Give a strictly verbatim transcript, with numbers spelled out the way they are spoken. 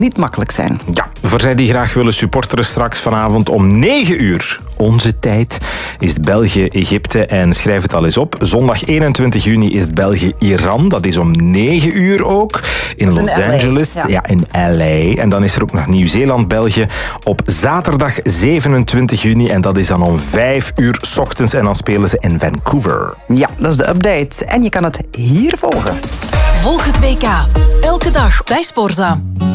niet makkelijk zijn. Ja, voor zij die graag willen supporteren straks vanavond om negen uur. Onze tijd is het België-Egypte en schrijf het al eens op. Zondag eenentwintig juni is het België-Iran. Dat is om negen uur ook. In Los in Angeles. L A, ja. ja, in L A. En dan is er ook nog Nieuw-Zeeland-België op zaterdag zevenentwintig juni. En dat is dan om vijf uur 's ochtends. En dan spelen ze in Vancouver. Ja, dat is de update. En je kan het hier volgen. Volg het W K. Elke dag bij Sporza.